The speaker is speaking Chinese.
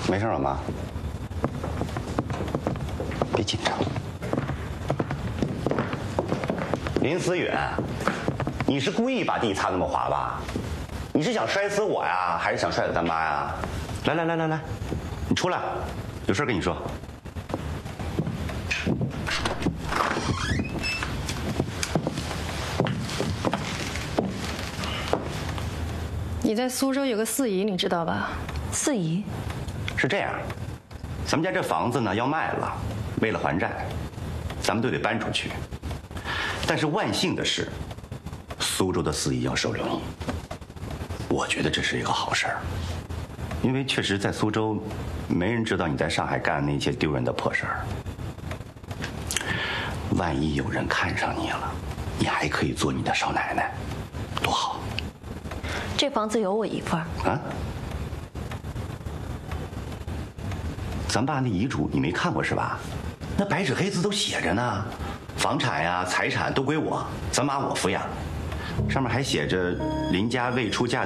没事吧，妈？别紧张。林思远，你是故意把地擦那么滑吧？你是想摔死我呀，还是想摔死咱妈呀？来，你出来，有事跟你说。 你在苏州有个四姨，你知道吧？ 四姨， 是这样，咱们家这房子呢要卖了，为了还债，咱们都得搬出去。但是万幸的是，苏州的四姨要收留你，我觉得这是一个好事儿，因为确实在苏州，没人知道你在上海干那些丢人的破事儿。万一有人看上你了，你还可以做你的少奶奶，多好！ 这房子有我一份啊？咱爸那遗嘱你没看过是吧？那白纸黑字都写着呢，房产呀、财产都归我，咱妈我抚养。上面还写着林家未出嫁